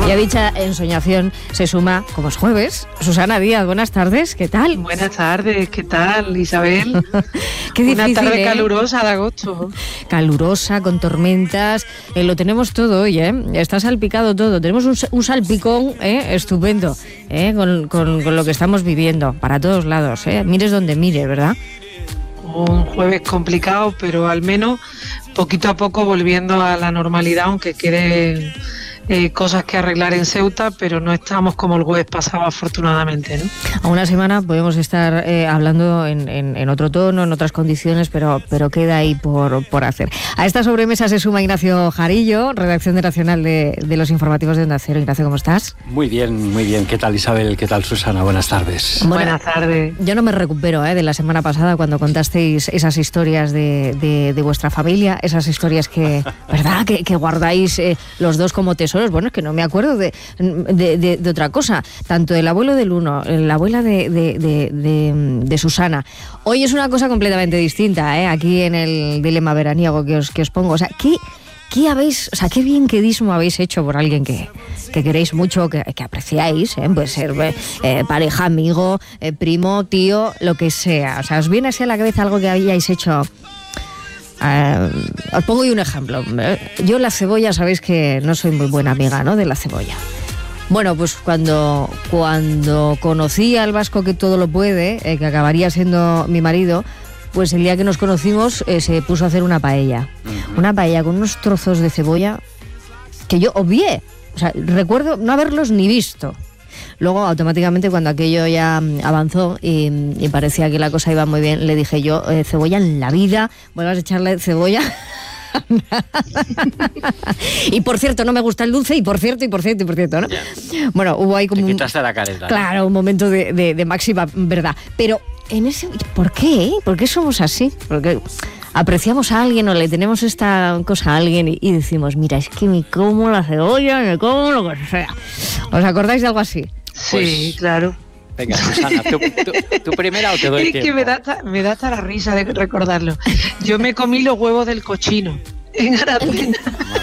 Y a dicha ensoñación se suma, como es jueves, Susana Díaz. Buenas tardes, ¿qué tal? Buenas tardes, ¿qué tal, Isabel? Qué difícil, una tarde calurosa de agosto. Calurosa, con tormentas, lo tenemos todo hoy, está salpicado todo. Tenemos un salpicón estupendo, con lo que estamos viviendo, para todos lados, mires donde mire, ¿verdad? Un jueves complicado, pero al menos poquito a poco volviendo a la normalidad, aunque quede cosas que arreglar en Ceuta, pero no estamos como el jueves pasado, afortunadamente, ¿no? A una semana podemos estar hablando en otro tono, en otras condiciones, pero queda ahí por hacer. A esta sobremesa se suma Ignacio Jarillo, redacción de Nacional de los informativos de Onda Cero. Ignacio, ¿cómo estás? Muy bien. ¿Qué tal, Isabel? ¿Qué tal, Susana? Buenas tardes. Buenas tardes. Yo no me recupero de la semana pasada cuando contasteis esas historias de vuestra familia, esas historias que, ¿verdad?, que guardáis los dos como tesoros. Bueno, es que no me acuerdo de otra cosa. Tanto el abuelo del uno, la abuela de Susana. Hoy es una cosa completamente distinta, aquí en el dilema veraniego que os pongo. O sea, ¿qué habéis, o sea, qué bienquedismo habéis hecho por alguien que queréis mucho, que apreciáis? Puede ser pareja, amigo, primo, tío, lo que sea. O sea, ¿os viene así a la cabeza algo que hayáis hecho? Os pongo un ejemplo. Yo la cebolla, sabéis que no soy muy buena amiga, ¿no?, de la cebolla. Bueno, pues cuando conocí al vasco que todo lo puede, que acabaría siendo mi marido, pues el día que nos conocimos se puso a hacer una paella. Uh-huh. Una paella con unos trozos de cebolla que yo obvié. O sea, recuerdo no haberlos ni visto. Luego, automáticamente, cuando aquello ya avanzó y parecía que la cosa iba muy bien, le dije yo, cebolla en la vida, vuelvas a echarle cebolla. Y por cierto, no me gusta el dulce, y por cierto, ¿no? Yeah. Bueno, hubo ahí como te quitaste la careta. Claro, un momento de máxima verdad. Pero en ese... ¿Por qué? ¿Por qué somos así? Porque apreciamos a alguien o le tenemos esta cosa a alguien y decimos, mira, es que me como la cebolla, me como lo que sea. ¿Os acordáis de algo así? Sí, pues, claro. Venga, Susana, ¿tú primera o te doy tiempo? Es que me da hasta la risa de recordarlo. Yo me comí los huevos del cochino en Aracena.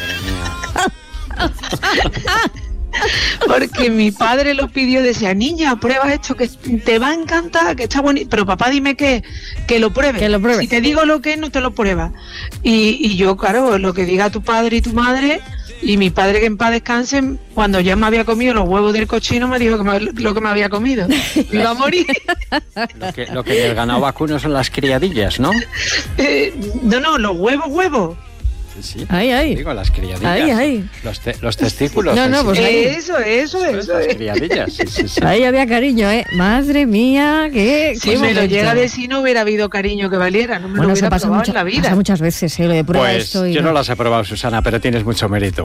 Porque mi padre lo pidió, decía, niña, prueba esto que te va a encantar, que está bonito, pero papá, dime que lo pruebes. Si te digo lo que es, no te lo pruebas. Y yo, claro, lo que diga tu padre y tu madre, y mi padre, que en paz descanse, cuando ya me había comido los huevos del cochino, me dijo lo que me había comido. Me iba a morir. Lo que del ganado vacuno son las criadillas, ¿no? No, los huevos. Sí, ay. Digo, las criadillas. Ay. Los testículos. No, pues eso. Las criadillas, sí. Ahí había cariño, Madre mía, si me lo llega de si no hubiera habido cariño que valiera, no me lo hubiera probado en la vida. Pasa muchas veces, lo de prueba pues esto. Yo no las he probado, Susana, pero tienes mucho mérito.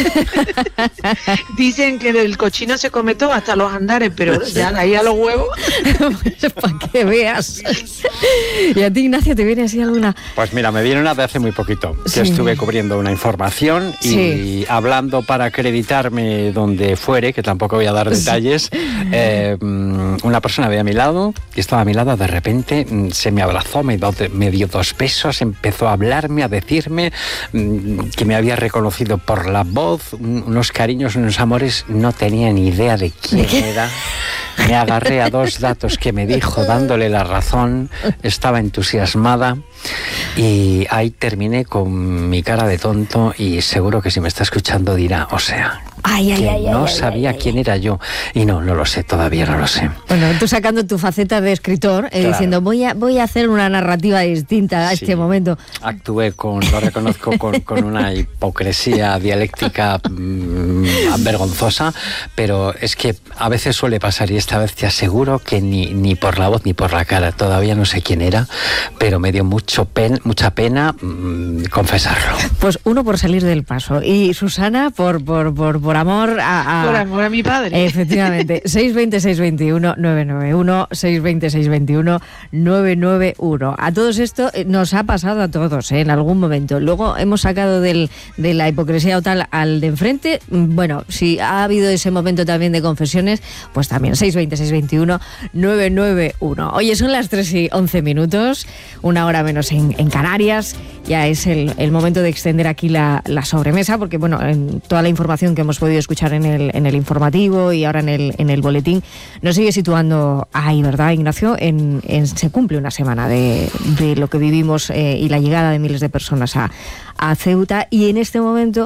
Dicen que el cochino se come todo, hasta los andares, pero ya ahí a los huevos. Pues para que veas. ¿Y a ti, Ignacio, te viene así alguna? Pues mira, me viene una de hace muy poquito, que estuve cubriendo una información y hablando para acreditarme donde fuere, que tampoco voy a dar detalles, una persona de a mi lado, que estaba a mi lado, de repente se me abrazó, me dio 2 besos, empezó a hablarme, a decirme que me había reconocido por la voz, unos cariños, unos amores, no tenía ni idea de quién era. Me agarré a 2 datos que me dijo, dándole la razón, estaba entusiasmada y ahí terminé con mi cara de tonto, y seguro que si me está escuchando dirá, o sea, no sabía quién era yo, y no lo sé, todavía no lo sé. Bueno, tú sacando tu faceta de escritor, claro, diciendo voy a hacer una narrativa distinta a este momento. Actué lo reconozco, con una hipocresía dialéctica vergonzosa, pero es que a veces suele pasar, y esta vez te aseguro que ni por la voz ni por la cara, todavía no sé quién era, pero me dio mucha pena confesarlo. Pues uno por salir del paso, y Susana por amor a... Por amor a mi padre. Efectivamente. 620-621-991, 620-621-991. A todos esto nos ha pasado a todos, en algún momento. Luego hemos sacado de la hipocresía total al de enfrente, bueno, si ha habido ese momento también de confesiones, pues también 620-621-991. Oye, son las 3:11, 1 hora menos en Canarias. Ya es el momento de extender aquí la sobremesa, porque bueno, en toda la información que hemos podido escuchar en el informativo y ahora en el boletín, nos sigue situando ahí, ¿verdad, Ignacio? Se cumple una semana de lo que vivimos y la llegada de miles de personas a Ceuta, y en este momento,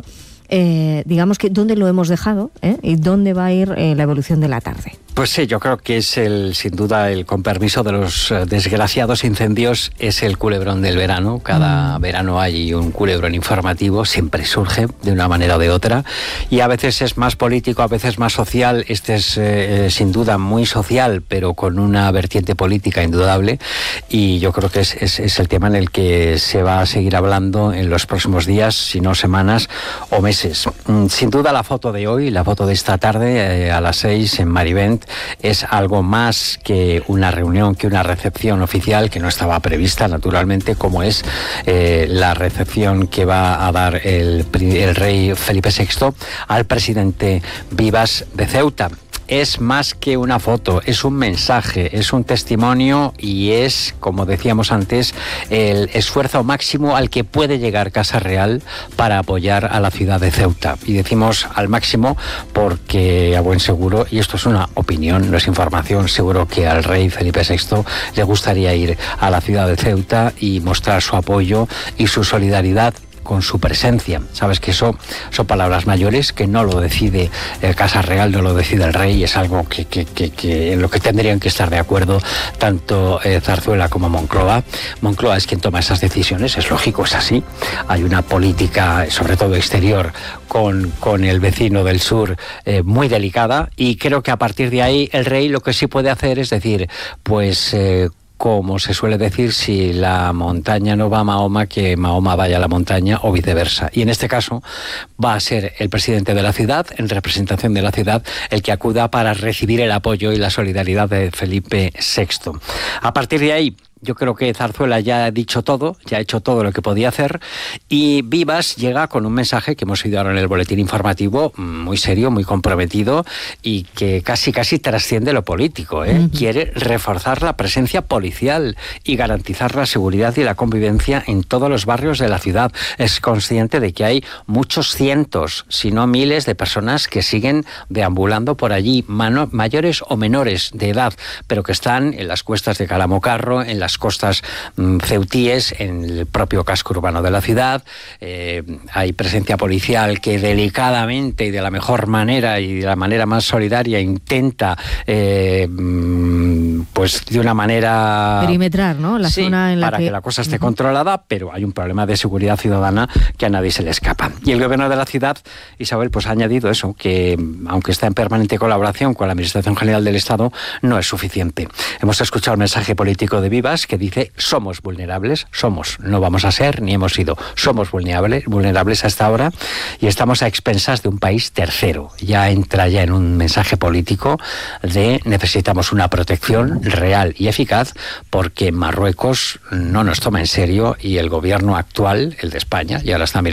digamos que ¿dónde lo hemos dejado? ¿Y dónde va a ir la evolución de la tarde? Pues sí, yo creo que es sin duda, con permiso de los desgraciados incendios, es el culebrón del verano. Cada verano hay un culebrón informativo, siempre surge de una manera o de otra, y a veces es más político, a veces más social. Este es sin duda muy social, pero con una vertiente política indudable, y yo creo que es el tema en el que se va a seguir hablando en los próximos días, si no semanas o meses. Sin duda la foto de hoy, la foto de esta tarde a las 6 en Marivent, es algo más que una reunión, que una recepción oficial que no estaba prevista, naturalmente, como es la recepción que va a dar el rey Felipe VI al presidente Vivas de Ceuta. Es más que una foto, es un mensaje, es un testimonio, y es, como decíamos antes, el esfuerzo máximo al que puede llegar Casa Real para apoyar a la ciudad de Ceuta. Y decimos al máximo porque, a buen seguro, y esto es una opinión, no es información, seguro que al rey Felipe VI le gustaría ir a la ciudad de Ceuta y mostrar su apoyo y su solidaridad con su presencia. Sabes que eso son palabras mayores, que no lo decide Casa Real, no lo decide el rey, es algo que en lo que tendrían que estar de acuerdo tanto Zarzuela como Moncloa. Moncloa es quien toma esas decisiones, es lógico, es así. Hay una política, sobre todo exterior, con el vecino del sur muy delicada, y creo que a partir de ahí el rey lo que sí puede hacer es decir, pues como se suele decir, si la montaña no va a Mahoma, que Mahoma vaya a la montaña, o viceversa. Y en este caso va a ser el presidente de la ciudad, en representación de la ciudad, el que acuda para recibir el apoyo y la solidaridad de Felipe VI. A partir de ahí, yo creo que Zarzuela ya ha dicho todo, ya ha hecho todo lo que podía hacer, y Vivas llega con un mensaje que hemos oído ahora en el boletín informativo, muy serio, muy comprometido, y que casi trasciende lo político. Quiere reforzar la presencia policial y garantizar la seguridad y la convivencia en todos los barrios de la ciudad. Es consciente de que hay muchos cientos, si no miles, de personas que siguen deambulando por allí, mayores o menores de edad, pero que están en las cuestas de Calamocarro, en las costas ceutíes, en el propio casco urbano de la ciudad. Hay presencia policial que delicadamente y de la mejor manera y de la manera más solidaria intenta pues de una manera perimetrar, ¿no? La zona en la para que la cosa esté controlada, pero hay un problema de seguridad ciudadana que a nadie se le escapa. Y el gobierno de la ciudad, Isabel, pues ha añadido eso, que aunque está en permanente colaboración con la Administración General del Estado, no es suficiente. Hemos escuchado el mensaje político de Vivas, que dice: somos vulnerables, no vamos a ser ni hemos sido, somos vulnerables hasta ahora, y estamos a expensas de un país tercero. Ya entra en un mensaje político de necesitamos una protección real y eficaz, porque Marruecos no nos toma en serio, y el gobierno actual, el de España, y ahora está mirando